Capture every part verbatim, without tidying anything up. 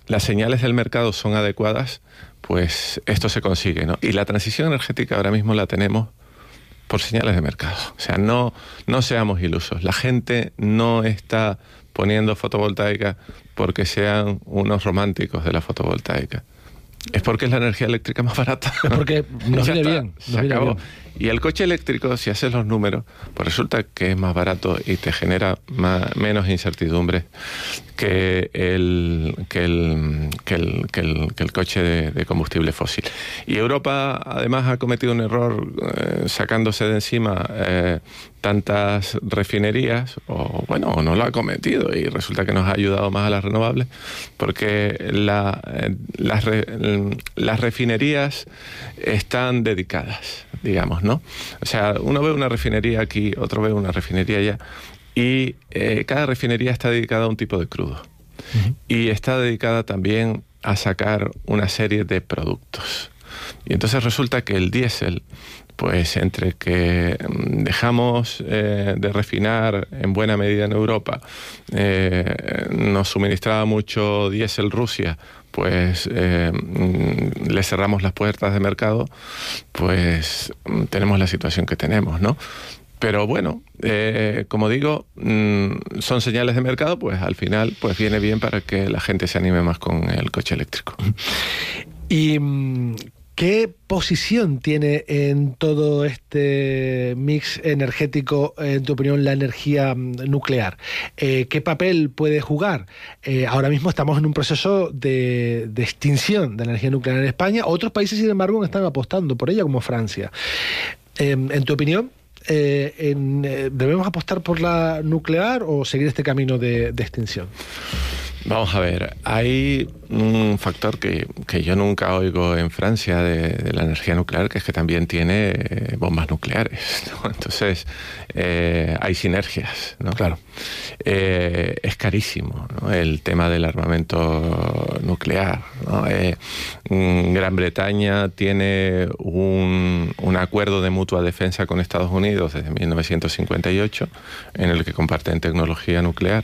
las señales del mercado son adecuadas, pues esto se consigue, ¿no? Y la transición energética ahora mismo la tenemos por señales de mercado. O sea, no, no seamos ilusos. La gente no está poniendo fotovoltaica porque sean unos románticos de la fotovoltaica. Es porque es la energía eléctrica más barata. Es porque nos Ya viene está, bien. se Nos viene acabó. bien. Y el coche eléctrico, si haces los números, pues resulta que es más barato y te genera más, menos incertidumbre que el, que el, que el, que el, que el coche de, de combustible fósil. Y Europa, además, ha cometido un error eh, sacándose de encima eh, tantas refinerías, o bueno, o no lo ha cometido, y resulta que nos ha ayudado más a las renovables, porque la, eh, las, re, las refinerías están dedicadas, digamos, ¿no? O sea, uno ve una refinería aquí, otro ve una refinería allá, y eh, cada refinería está dedicada a un tipo de crudo. Uh-huh. Y está dedicada también a sacar una serie de productos. Y entonces resulta que el diésel, pues entre que dejamos eh, de refinar en buena medida en Europa, eh, nos suministraba mucho diésel Rusia, pues eh, le cerramos las puertas de mercado, pues tenemos la situación que tenemos, ¿no? Pero bueno, eh, como digo, mmm, son señales de mercado, pues al final pues viene bien para que la gente se anime más con el coche eléctrico. Y ¿qué posición tiene en todo este mix energético, en tu opinión, la energía nuclear? Eh, ¿Qué papel puede jugar? Eh, ahora mismo estamos en un proceso de, de extinción de la energía nuclear en España. Otros países, sin embargo, están apostando por ella, como Francia. Eh, en tu opinión, eh, en, eh, ¿debemos apostar por la nuclear o seguir este camino de, de extinción? Vamos a ver, hay un factor que, que yo nunca oigo en Francia de, de la energía nuclear, que es que también tiene eh, bombas nucleares, ¿no? Entonces, eh, hay sinergias, ¿no? Claro. Eh, es carísimo, ¿no? El tema del armamento nuclear, ¿no? Eh, Gran Bretaña tiene un, un acuerdo de mutua defensa con Estados Unidos desde mil novecientos cincuenta y ocho, en el que comparten tecnología nuclear.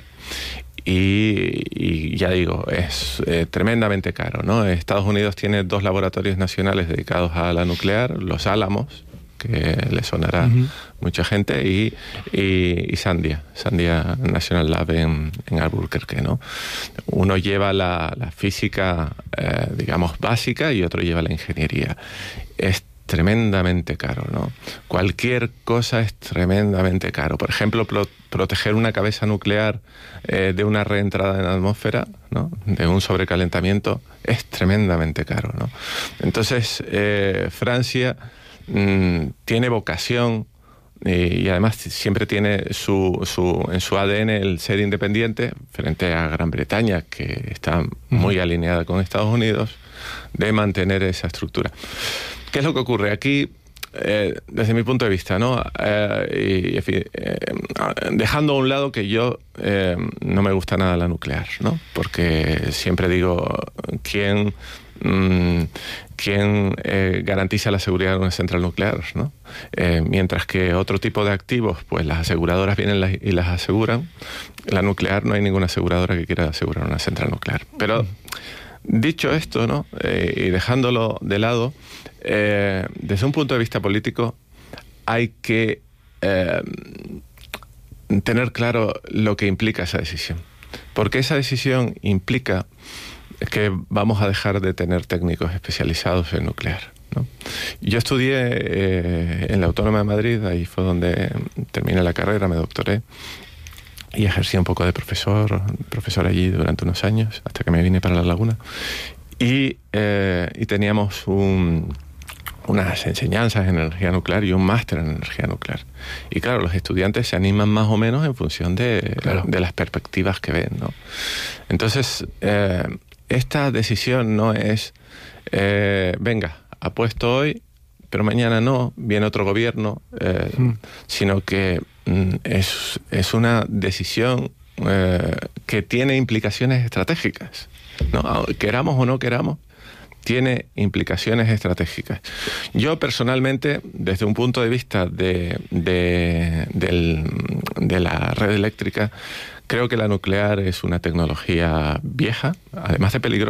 Y, y ya digo, es eh, tremendamente caro, ¿no? Estados Unidos tiene dos laboratorios nacionales dedicados a la nuclear, Los Álamos, que le sonará uh-huh. mucha gente, y, y, y Sandia, Sandia National Lab en, en Albuquerque, ¿no? Uno lleva la, la física, eh, digamos, básica, y otro lleva la ingeniería. Es tremendamente caro, ¿no? Cualquier cosa es tremendamente caro. Por ejemplo, pro- proteger una cabeza nuclear eh, de una reentrada en la atmósfera, ¿no? De un sobrecalentamiento, es tremendamente caro, ¿no? Entonces, eh, Francia mmm, tiene vocación y, y además siempre tiene su, su, en su A D N el ser independiente frente a Gran Bretaña, que está muy alineada con Estados Unidos, de mantener esa estructura. ¿Qué es lo que ocurre? Aquí, eh, desde mi punto de vista, ¿no? Eh, y, eh, dejando a un lado que yo eh, no me gusta nada la nuclear, ¿no? Porque siempre digo, ¿quién, mmm, quién eh, garantiza la seguridad de una central nuclear, ¿no? Eh, mientras que otro tipo de activos, pues las aseguradoras vienen las, y las aseguran. La nuclear, no hay ninguna aseguradora que quiera asegurar una central nuclear. Pero dicho esto, ¿no? Eh, y dejándolo de lado, eh, desde un punto de vista político hay que eh, tener claro lo que implica esa decisión. Porque esa decisión implica que vamos a dejar de tener técnicos especializados en nuclear, ¿no? Yo estudié eh, en la Autónoma de Madrid, ahí fue donde terminé la carrera, me doctoré, y ejercí un poco de profesor, profesor allí durante unos años, hasta que me vine para La Laguna. Y, eh, y teníamos un, unas enseñanzas en energía nuclear y un máster en energía nuclear. Y claro, los estudiantes se animan más o menos en función de, claro. de las perspectivas que ven, ¿no? Entonces, eh, esta decisión no es, eh, venga, apuesto hoy, pero mañana no, viene otro gobierno, eh, mm. sino que mm, es, es una decisión eh, que tiene implicaciones estratégicas, ¿no? Queramos o no queramos, tiene implicaciones estratégicas. Yo personalmente, desde un punto de vista de, de, del, de la red eléctrica, creo que la nuclear es una tecnología vieja, además de peligrosa.